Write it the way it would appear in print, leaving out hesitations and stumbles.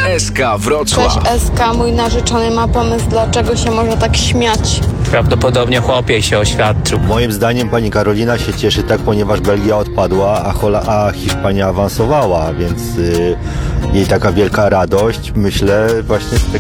SK Wrocław. Cześć SK, mój narzeczony ma pomysł, dlaczego się może tak śmiać. Prawdopodobnie chłopiej się oświadczył. Moim zdaniem pani Karolina się cieszy tak, ponieważ Belgia odpadła, a Hiszpania awansowała, więc jej taka wielka radość, myślę, właśnie z tego